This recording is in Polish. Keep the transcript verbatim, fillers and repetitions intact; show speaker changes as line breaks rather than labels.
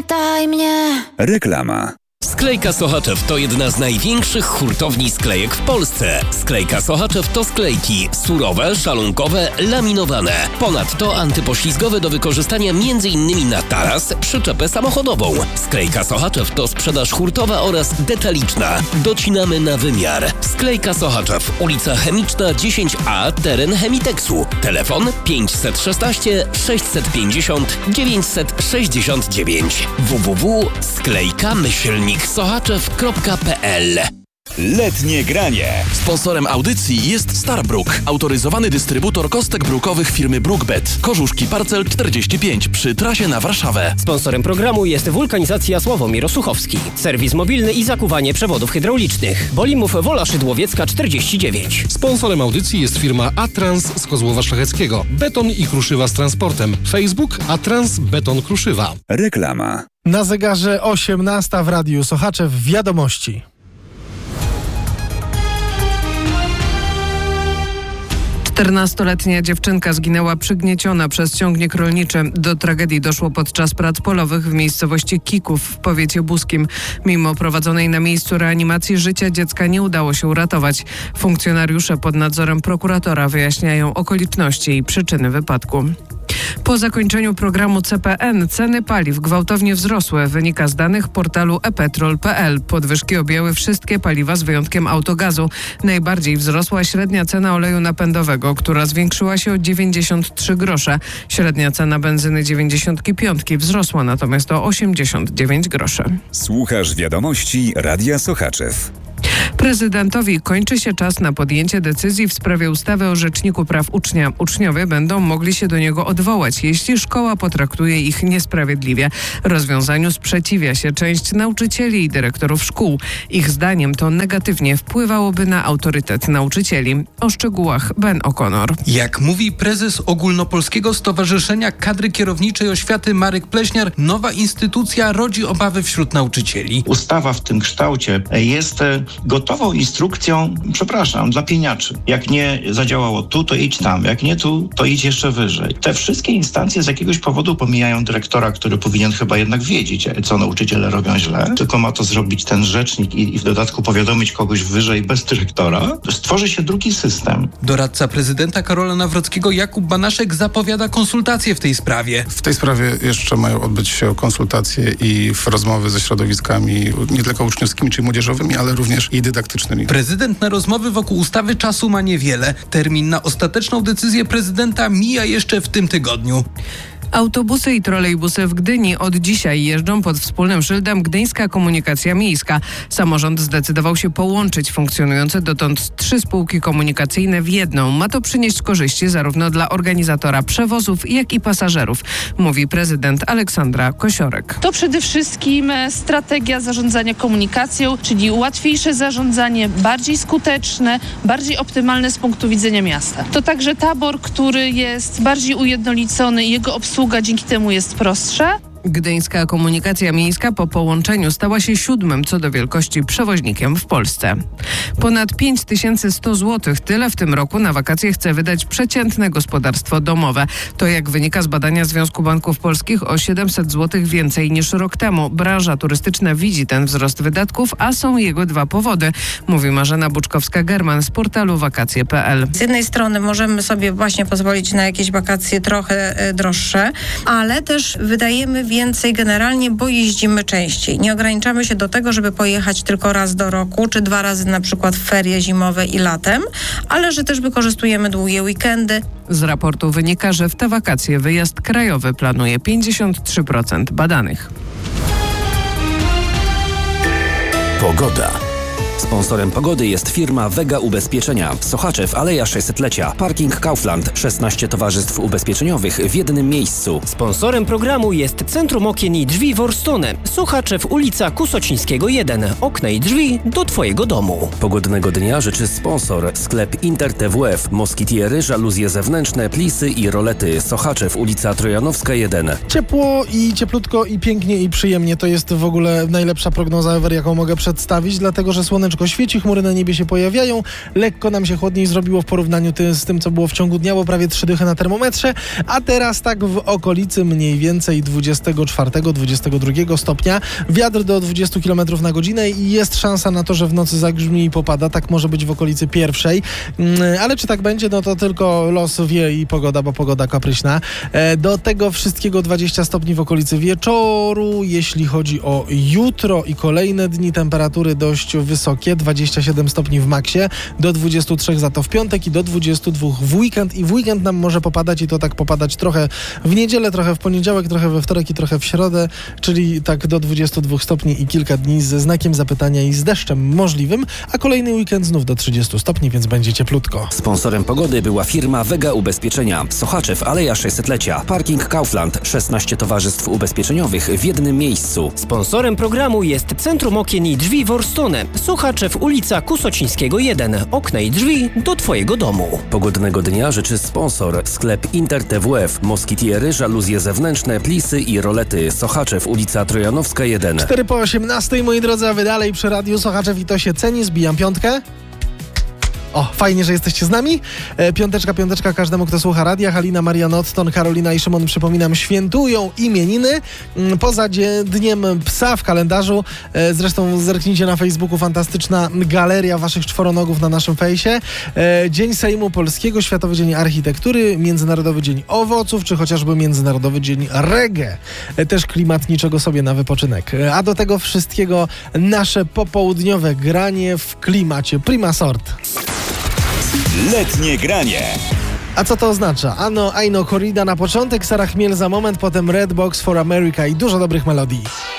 Pamiętaj mnie.
Reklama.
Sklejka Sochaczew to jedna z największych hurtowni sklejek w Polsce. Sklejka Sochaczew to sklejki surowe, szalunkowe, laminowane. Ponadto antypoślizgowe do wykorzystania m.in. na taras, przyczepę samochodową. Sklejka Sochaczew to sprzedaż hurtowa oraz detaliczna. Docinamy na wymiar. Sklejka Sochaczew, ulica Chemiczna dziesięć A, teren Chemiteksu. Telefon pięć jeden sześć, sześć pięć zero, dziewięć sześć dziewięć. w w w kropka sklejka myślnik sochaczew kropka p l.
Letnie granie.
Sponsorem audycji jest Starbrook, autoryzowany dystrybutor kostek brukowych firmy Brookbet. Korzuszki Parcel czterdzieści pięć przy trasie na Warszawę.
Sponsorem programu jest Wulkanizacja Sławomir Osuchowski. Serwis mobilny i zakuwanie przewodów hydraulicznych. Bolimów Wola Szydłowiecka czterdzieści dziewięć.
Sponsorem audycji jest firma Atrans z Kozłowa Szlacheckiego. Beton i kruszywa z transportem. Facebook Atrans Beton Kruszywa.
Reklama.
Na zegarze osiemnasta w Radiu Sochaczew wiadomości.
czternastoletnia dziewczynka zginęła przygnieciona przez ciągnik rolniczy. Do tragedii doszło podczas prac polowych w miejscowości Kików w powiecie buskim. Mimo prowadzonej na miejscu reanimacji życia dziecka nie udało się uratować. Funkcjonariusze pod nadzorem prokuratora wyjaśniają okoliczności i przyczyny wypadku. Po zakończeniu programu C P N ceny paliw gwałtownie wzrosły, wynika z danych portalu e petrol kropka p l. Podwyżki objęły wszystkie paliwa z wyjątkiem autogazu. Najbardziej wzrosła średnia cena oleju napędowego, która zwiększyła się o dziewięćdziesiąt trzy grosze. Średnia cena benzyny dziewięćdziesiątki piątki wzrosła natomiast o osiemdziesiąt dziewięć groszy.
Słuchasz wiadomości Radia Sochaczew.
Prezydentowi kończy się czas na podjęcie decyzji w sprawie ustawy o Rzeczniku Praw Ucznia. Uczniowie będą mogli się do niego odwołać, jeśli szkoła potraktuje ich niesprawiedliwie. Rozwiązaniu sprzeciwia się część nauczycieli i dyrektorów szkół. Ich zdaniem to negatywnie wpływałoby na autorytet nauczycieli. O szczegółach Ben O'Connor.
Jak mówi prezes Ogólnopolskiego Stowarzyszenia Kadry Kierowniczej Oświaty Marek Pleśniar, nowa instytucja rodzi obawy wśród nauczycieli.
Ustawa w tym kształcie jest gotową instrukcją, przepraszam, dla pieniaczy. Jak nie zadziałało tu, to idź tam. Jak nie tu, to idź jeszcze wyżej. Te wszystkie instancje z jakiegoś powodu pomijają dyrektora, który powinien chyba jednak wiedzieć, co nauczyciele robią źle. Tylko ma to zrobić ten rzecznik i, i w dodatku powiadomić kogoś wyżej bez dyrektora. Stworzy się drugi system.
Doradca prezydenta Karola Nawrockiego Jakub Banaszek zapowiada konsultacje w tej sprawie.
W tej sprawie jeszcze mają odbyć się konsultacje i rozmowy ze środowiskami nie tylko uczniowskimi czy młodzieżowymi, ale również i dydaktycznymi.
Prezydent na rozmowy wokół ustawy czasu ma niewiele. Termin na ostateczną decyzję prezydenta mija jeszcze w tym tygodniu.
Autobusy i trolejbusy w Gdyni od dzisiaj jeżdżą pod wspólnym szyldem Gdyńska Komunikacja Miejska. Samorząd zdecydował się połączyć funkcjonujące dotąd trzy spółki komunikacyjne w jedną. Ma to przynieść korzyści zarówno dla organizatora przewozów, jak i pasażerów, mówi prezydent Aleksandra Kosiorek.
To przede wszystkim strategia zarządzania komunikacją, czyli łatwiejsze zarządzanie, bardziej skuteczne, bardziej optymalne z punktu widzenia miasta. To także tabor, który jest bardziej ujednolicony i jego obsługa Obsługa dzięki temu jest prostsza.
Gdyńska Komunikacja Miejska po połączeniu stała się siódmym co do wielkości przewoźnikiem w Polsce. Ponad pięć tysięcy sto złotych tyle w tym roku na wakacje chce wydać przeciętne gospodarstwo domowe. To jak wynika z badania Związku Banków Polskich o siedemset złotych więcej niż rok temu. Branża turystyczna widzi ten wzrost wydatków, a są jego dwa powody, mówi Marzena Buczkowska-German z portalu wakacje kropka p l.
Z jednej strony możemy sobie właśnie pozwolić na jakieś wakacje trochę droższe, ale też wydajemy więcej generalnie, bo jeździmy częściej. Nie ograniczamy się do tego, żeby pojechać tylko raz do roku, czy dwa razy na przykład w ferie zimowe i latem, ale że też wykorzystujemy długie weekendy.
Z raportu wynika, że w te wakacje wyjazd krajowy planuje pięćdziesiąt trzy procent badanych.
Pogoda. Sponsorem pogody jest firma Vega Ubezpieczenia. Sochaczew, Aleja sześćsetlecia. Parking Kaufland. szesnaście towarzystw ubezpieczeniowych w jednym miejscu.
Sponsorem programu jest Centrum Okien i Drzwi Worstone. Sochaczew, ulica Kusocińskiego jeden. Okna i drzwi do Twojego domu.
Pogodnego dnia życzy sponsor. Sklep Inter T W F. Moskitiery, żaluzje zewnętrzne, plisy i rolety. Sochaczew, ulica Trojanowska jeden.
Ciepło i cieplutko i pięknie i przyjemnie. To jest w ogóle najlepsza prognoza ever, jaką mogę przedstawić, dlatego że słoneczny słoneczko świeci, chmury na niebie się pojawiają, lekko nam się chłodniej zrobiło w porównaniu ty, z tym, co było w ciągu dnia, bo prawie trzy dychy na termometrze, a teraz tak w okolicy mniej więcej dwudziestego czwartego dwudziestego drugiego stopnia, wiatr do dwudziestu kilometrów na godzinę i jest szansa na to, że w nocy zagrzmi i popada, tak może być w okolicy pierwszej, ale czy tak będzie, no to tylko los wie i pogoda, bo pogoda kapryśna. Do tego wszystkiego dwadzieścia stopni w okolicy wieczoru. Jeśli chodzi o jutro i kolejne dni, temperatury dość wysokie, dwadzieścia siedem stopni w maksie, do dwudziestu trzech za to w piątek i do dwudziestu dwóch w weekend. I w weekend nam może popadać i to tak popadać trochę w niedzielę, trochę w poniedziałek, trochę we wtorek i trochę w środę, czyli tak do dwudziestu dwóch stopni i kilka dni ze znakiem zapytania i z deszczem możliwym, a kolejny weekend znów do trzydziestu stopni, więc będzie cieplutko.
Sponsorem pogody była firma Vega Ubezpieczenia. Sochaczew, Aleja sześćsetlecia. Parking Kaufland. szesnaście towarzystw ubezpieczeniowych w jednym miejscu.
Sponsorem programu jest Centrum Okien i Drzwi Worstone. Sochaczew, ulica Kusocińskiego jeden. Okna i drzwi do Twojego domu.
Pogodnego dnia życzy sponsor. Sklep Inter T W F. Moskitiery, żaluzje zewnętrzne, plisy i rolety. Sochaczew, ulica Trojanowska jeden.
cztery po osiemnastej, moi drodzy, a wy dalej przy Radiu Sochaczew i to się ceni. Zbijam piątkę. O, fajnie, że jesteście z nami. E, piąteczka, piąteczka każdemu, kto słucha radia. Halina, Maria Notton, Karolina i Szymon, przypominam, świętują imieniny. Poza dniem psa w kalendarzu. E, zresztą zerknijcie na Facebooku, fantastyczna galeria waszych czworonogów na naszym fejsie. E, Dzień Sejmu Polskiego, Światowy Dzień Architektury, Międzynarodowy Dzień Owoców, czy chociażby Międzynarodowy Dzień Reggae. E, też klimat niczego sobie na wypoczynek. E, a do tego wszystkiego nasze popołudniowe granie w klimacie prima sort.
Letnie granie.
A co to oznacza? Ano, Aino Corrida na początek, Sara Chmiel za moment, potem Red Box for America i dużo dobrych melodii.